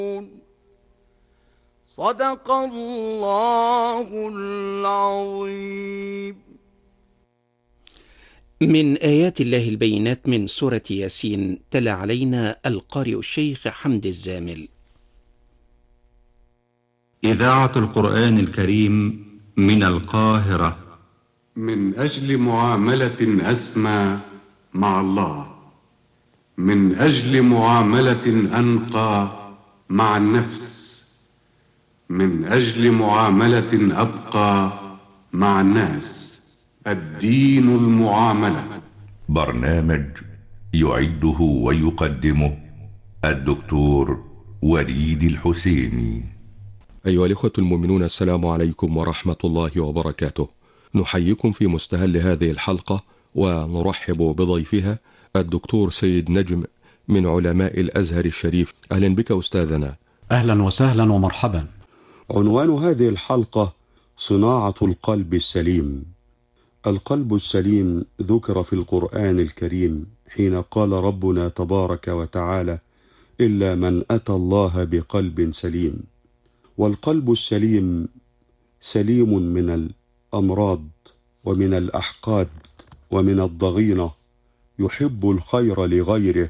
صدق الله العظيم. من آيات الله البينات من سورة ياسين، تلا علينا القارئ الشيخ حمد الزامل. إذاعة القرآن الكريم من القاهرة. من أجل معاملة أسمى مع الله، من أجل معاملة أنقى مع النفس، من أجل معاملة أبقى مع الناس، الدين المعاملة. برنامج يعده ويقدمه الدكتور وليد الحسيني. أيها الإخوة المؤمنون، السلام عليكم ورحمة الله وبركاته. نحييكم في مستهل هذه الحلقة ونرحب بضيفها الدكتور سيد نجم من علماء الأزهر الشريف. أهلا بك أستاذنا. أهلا وسهلا ومرحبا. عنوان هذه الحلقة صناعة القلب السليم. القلب السليم ذكر في القرآن الكريم حين قال ربنا تبارك وتعالى: إلا من أتى الله بقلب سليم. والقلب السليم سليم من الأمراض ومن الأحقاد ومن الضغينة، يحب الخير لغيره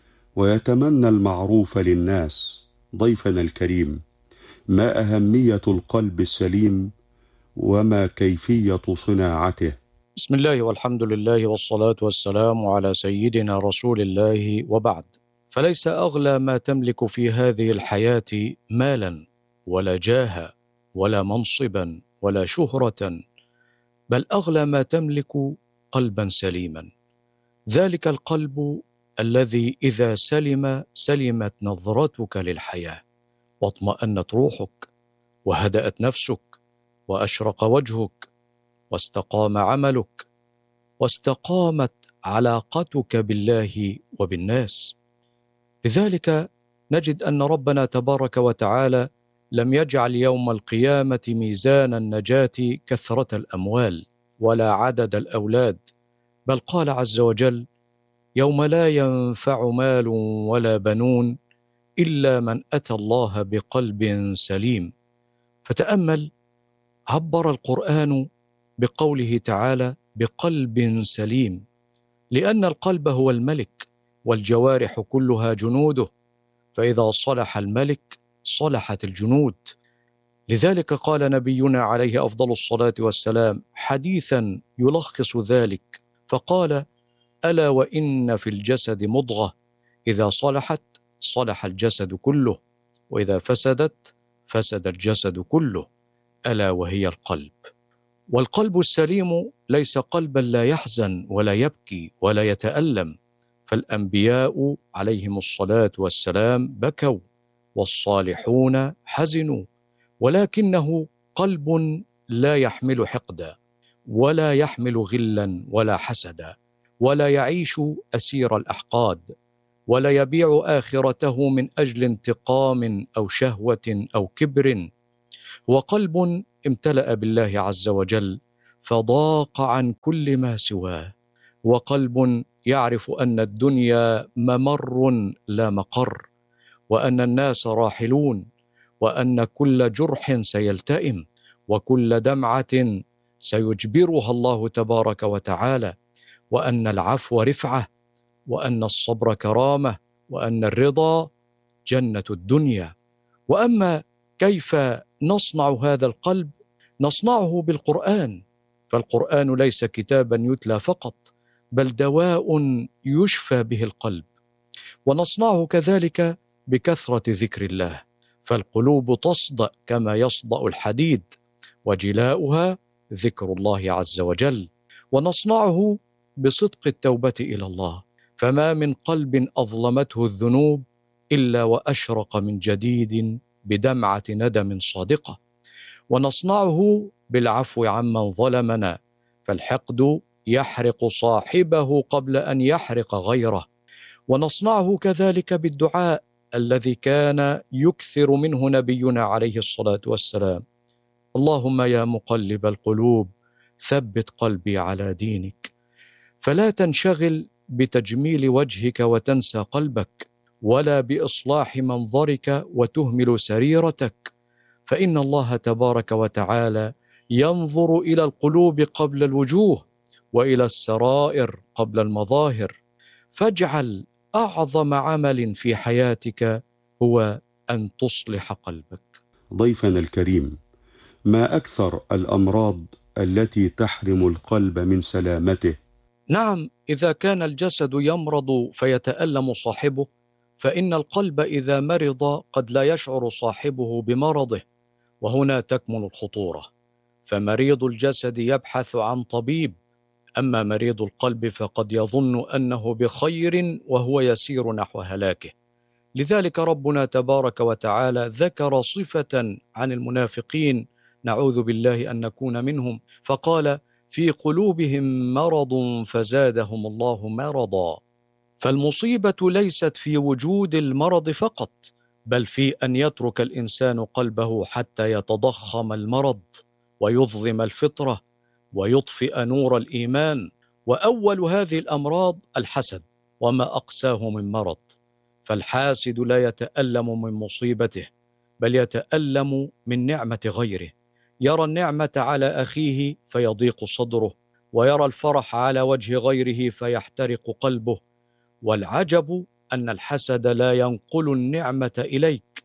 ويتمنى المعروف للناس. ضيفنا الكريم، ما أهمية القلب السليم وما كيفية صناعته؟ بسم الله والحمد لله والصلاة والسلام على سيدنا رسول الله، وبعد. فليس أغلى ما تملك في هذه الحياة مالا ولا جاها ولا منصبا ولا شهرة، بل أغلى ما تملك قلبا سليما. ذلك القلب الذي إذا سلم سلمت نظرتك للحياة، واطمأنت روحك، وهدأت نفسك، وأشرق وجهك، واستقام عملك، واستقامت علاقتك بالله وبالناس. لذلك نجد أن ربنا تبارك وتعالى لم يجعل يوم القيامة ميزان النجاة كثرة الأموال ولا عدد الأولاد، بل قال عز وجل: يوم لا ينفع مال ولا بنون إلا من أتى الله بقلب سليم. فتأمل، عبر القرآن بقوله تعالى بقلب سليم، لأن القلب هو الملك والجوارح كلها جنوده، فإذا صلح الملك صلحت الجنود. لذلك قال نبينا عليه أفضل الصلاة والسلام حديثا يلخص ذلك، فقال: ألا وإن في الجسد مضغة إذا صلحت صلح الجسد كله، وإذا فسدت فسد الجسد كله، ألا وهي القلب. والقلب السليم ليس قلبا لا يحزن ولا يبكي ولا يتألم، فالأنبياء عليهم الصلاة والسلام بكوا والصالحون حزنوا، ولكنه قلب لا يحمل حقدا ولا يحمل غلا ولا حسدا، ولا يعيش أسير الأحقاد، ولا يبيع آخرته من أجل انتقام أو شهوة أو كبر. وقلب امتلأ بالله عز وجل فضاق عن كل ما سواه، وقلب يعرف أن الدنيا ممر لا مقر، وأن الناس راحلون، وأن كل جرح سيلتئم، وكل دمعة سيجبرها الله تبارك وتعالى، وأن العفو رفعة، وأن الصبر كرامة، وأن الرضا جنة الدنيا. وأما كيف نصنع هذا القلب؟ نصنعه بالقرآن، فالقرآن ليس كتابا يتلى فقط، بل دواء يشفى به القلب. ونصنعه كذلك بكثرة ذكر الله، فالقلوب تصدأ كما يصدأ الحديد، وجلاؤها ذكر الله عز وجل. ونصنعه بصدق التوبة إلى الله، فما من قلب أظلمته الذنوب إلا وأشرق من جديد بدمعة ندم صادقة. ونصنعه بالعفو عمن ظلمنا، فالحقد يحرق صاحبه قبل أن يحرق غيره. ونصنعه كذلك بالدعاء الذي كان يكثر منه نبينا عليه الصلاة والسلام: اللهم يا مقلب القلوب ثبت قلبي على دينك. فلا تنشغل بتجميل وجهك وتنسى قلبك، ولا بإصلاح منظرك وتهمل سريرتك، فإن الله تبارك وتعالى ينظر إلى القلوب قبل الوجوه، وإلى السرائر قبل المظاهر. فاجعل أعظم عمل في حياتك هو أن تصلح قلبك. ضيفنا الكريم، ما أكثر الأمراض التي تحرم القلب من سلامته؟ نعم، إذا كان الجسد يمرض فيتألم صاحبه، فإن القلب إذا مرض قد لا يشعر صاحبه بمرضه، وهنا تكمن الخطورة. فمريض الجسد يبحث عن طبيب، أما مريض القلب فقد يظن أنه بخير وهو يسير نحو هلاكه. لذلك ربنا تبارك وتعالى ذكر صفة عن المنافقين، نعوذ بالله أن نكون منهم، فقال: في قلوبهم مرض فزادهم الله مرضا. فالمصيبة ليست في وجود المرض فقط، بل في أن يترك الإنسان قلبه حتى يتضخم المرض ويظلم الفطرة ويطفئ نور الإيمان. وأول هذه الأمراض الحسد، وما أقساه من مرض. فالحاسد لا يتألم من مصيبته، بل يتألم من نعمة غيره. يرى النعمة على أخيه فيضيق صدره، ويرى الفرح على وجه غيره فيحترق قلبه. والعجب أن الحسد لا ينقل النعمة إليك،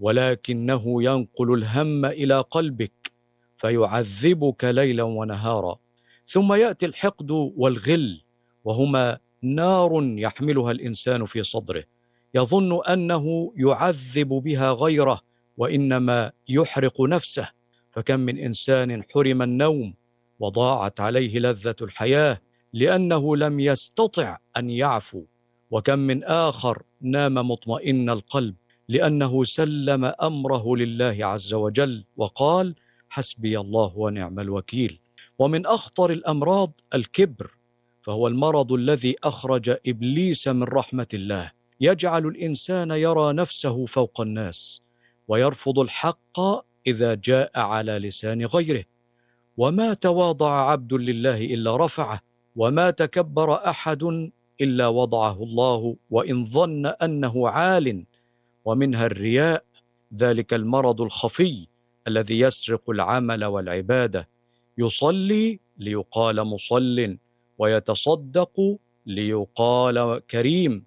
ولكنه ينقل الهم إلى قلبك فيعذبك ليلا ونهارا. ثم يأتي الحقد والغل، وهما نار يحملها الإنسان في صدره، يظن أنه يعذب بها غيره، وإنما يحرق نفسه. فكم من إنسان حرم النوم وضاعت عليه لذة الحياة لأنه لم يستطع أن يعفو، وكم من آخر نام مطمئن القلب لأنه سلم أمره لله عز وجل وقال: حسبي الله ونعم الوكيل. ومن أخطر الأمراض الكبر، فهو المرض الذي أخرج إبليس من رحمة الله، يجعل الإنسان يرى نفسه فوق الناس، ويرفض الحق إذا جاء على لسان غيره. وما تواضع عبد لله إلا رفعه، وما تكبر أحد إلا وضعه الله وإن ظن أنه عال. ومنها الرياء، ذلك المرض الخفي الذي يسرق العمل والعبادة. يصلي ليقال مصل، ويتصدق ليقال كريم،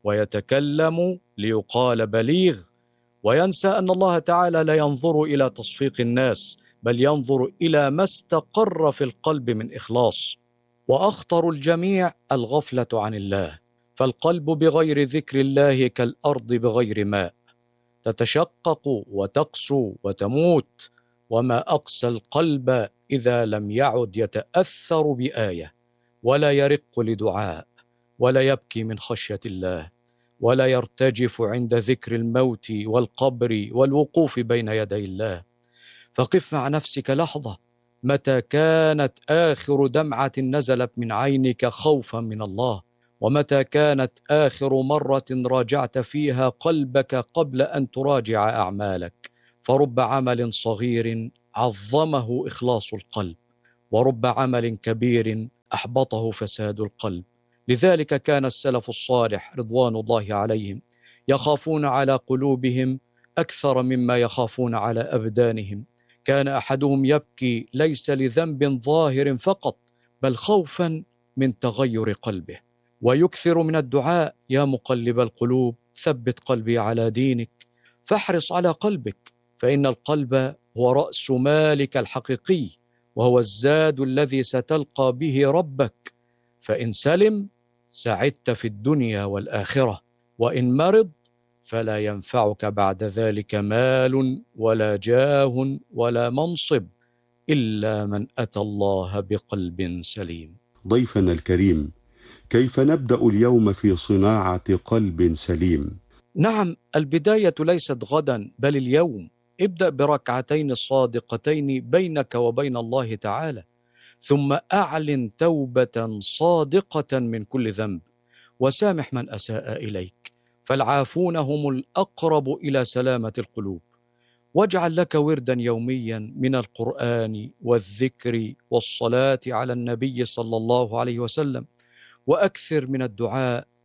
ويتكلم ليقال بليغ، وينسى أن الله تعالى لا ينظر إلى تصفيق الناس، بل ينظر إلى ما استقر في القلب من إخلاص. وأخطر الجميع الغفلة عن الله، فالقلب بغير ذكر الله كالأرض بغير ماء، تتشقق وتقسو وتموت. وما أقسى القلب إذا لم يعد يتأثر بآية، ولا يرق لدعاء، ولا يبكي من خشية الله، ولا يرتجف عند ذكر الموت والقبر والوقوف بين يدي الله. فقف مع نفسك لحظة، متى كانت آخر دمعة نزلت من عينك خوفا من الله؟ ومتى كانت آخر مرة راجعت فيها قلبك قبل أن تراجع أعمالك؟ فرب عمل صغير عظمه إخلاص القلب، ورب عمل كبير أحبطه فساد القلب. لذلك كان السلف الصالح رضوان الله عليهم يخافون على قلوبهم أكثر مما يخافون على أبدانهم. كان أحدهم يبكي ليس لذنب ظاهر فقط، بل خوفا من تغير قلبه، ويكثر من الدعاء: يا مقلب القلوب ثبت قلبي على دينك. فاحرص على قلبك، فإن القلب هو رأس مالك الحقيقي، وهو الزاد الذي ستلقى به ربك. فإن سلم سعدت في الدنيا والآخرة، وإن مرض فلا ينفعك بعد ذلك مال ولا جاه ولا منصب إلا من أتى الله بقلب سليم. ضيفنا الكريم، كيف نبدأ اليوم في صناعة قلب سليم؟ نعم، البداية ليست غدا بل اليوم. ابدأ بركعتين صادقتين بينك وبين الله تعالى، ثم أعلن توبة صادقة من كل ذنب، وسامح من أساء إليك، فالعافون هم الأقرب إلى سلامة القلوب. واجعل لك وردا يوميا من القرآن والذكر والصلاة على النبي صلى الله عليه وسلم، وأكثر من الدعاء: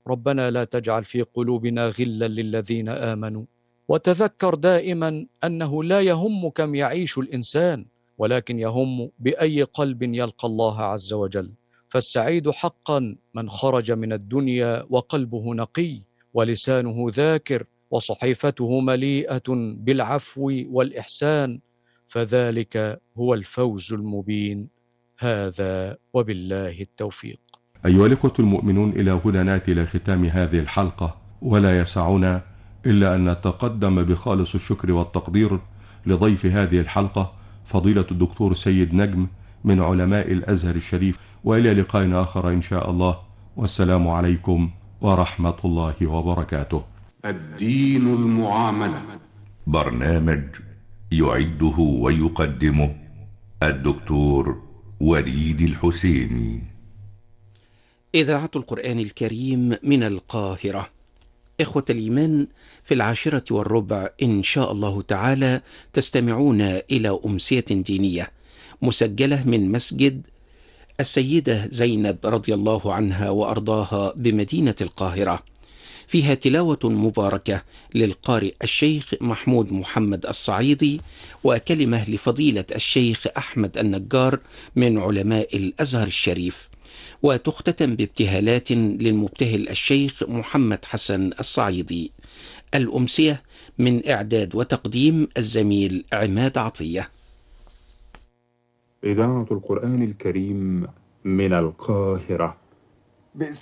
ربنا لا تجعل في قلوبنا غلا للذين آمنوا. وتذكر دائما أنه لا يهم كم يعيش الإنسان، ولكن يهم بأي قلب يلقى الله عز وجل. فالسعيد حقا من خرج من الدنيا وقلبه نقي ولسانه ذاكر وصحيفته مليئة بالعفو والإحسان، فذلك هو الفوز المبين. هذا وبالله التوفيق. أيها الإخوة المؤمنون، إلى هنا نأتي إلى ختام هذه الحلقة، ولا يسعنا إلا أن نتقدم بخالص الشكر والتقدير لضيف هذه الحلقة فضيلة الدكتور سيد نجم من علماء الأزهر الشريف. وإلى لقاء آخر إن شاء الله، والسلام عليكم ورحمة الله وبركاته. الدين المعاملة، برنامج يعده ويقدمه الدكتور وليد الحسيني. إذاعة القرآن الكريم من القاهرة. إخوة الإيمان، في 10:15 إن شاء الله تعالى تستمعون إلى أمسية دينية مسجلة من مسجد السيدة زينب رضي الله عنها وأرضاها بمدينة القاهرة، فيها تلاوة مباركة للقارئ الشيخ محمود محمد الصعيدي، وكلمة لفضيلة الشيخ أحمد النجار من علماء الأزهر الشريف، وتختتم بابتهالات للمبتهل الشيخ محمد حسن الصعيدي. الأمسية من إعداد وتقديم الزميل عماد عطية. إذاعة القرآن الكريم من القاهرة.